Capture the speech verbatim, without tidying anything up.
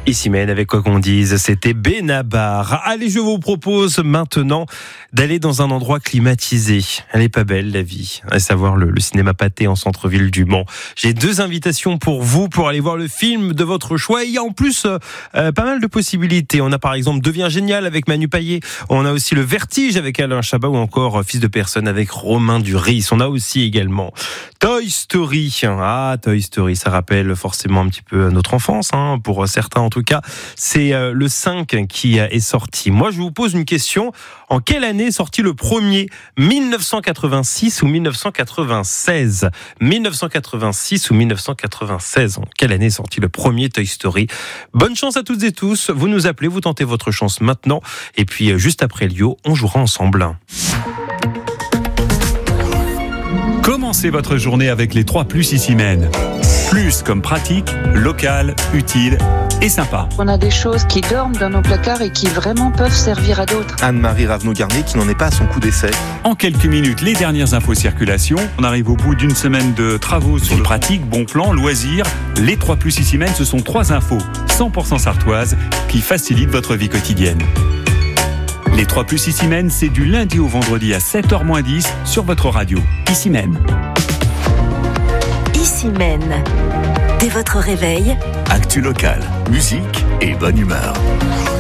Ici mène avec quoi qu'on dise, c'était Benabar. Allez, je vous propose maintenant d'aller dans un endroit climatisé. Elle est pas belle la vie, à savoir le, le cinéma Pathé en centre-ville du Mans. J'ai deux invitations pour vous pour aller voir le film de votre choix. Et il y a en plus euh, pas mal de possibilités. On a par exemple Devient génial avec Manu Payet. On a aussi Le Vertige avec Alain Chabat ou encore Fils de personne avec Romain Duris. On a aussi également Toy Story. Ah, Toy Story, ça rappelle forcément un petit peu notre enfance, hein, pour certains en tout cas. C'est le cinq qui est sorti. Moi, je vous pose une question. En quelle année est sorti le premier ? mille neuf cent quatre-vingt-six ou mille neuf cent quatre-vingt-seize ? mille neuf cent quatre-vingt-six ou mille neuf cent quatre-vingt-seize ? En quelle année est sorti le premier Toy Story ? Bonne chance à toutes et tous. Vous nous appelez, vous tentez votre chance maintenant. Et puis, juste après Lio, on jouera ensemble. Commencez votre journée avec les trois plus ici mène. Plus comme pratique, local, utile et sympa. On a des choses qui dorment dans nos placards et qui vraiment peuvent servir à d'autres. Anne-Marie Ravenot-Garnier qui n'en est pas à son coup d'essai. En quelques minutes, les dernières infos circulation. On arrive au bout d'une semaine de travaux sur le pratique, bon plan, loisirs. Les trois plus ici mène, ce sont trois infos cent pour cent sartoises qui facilitent votre vie quotidienne. Les trois plus ici mène, c'est du lundi au vendredi à sept heures moins dix sur votre radio. Ici mène. Ici mène. Dès votre réveil, actu local, musique et bonne humeur.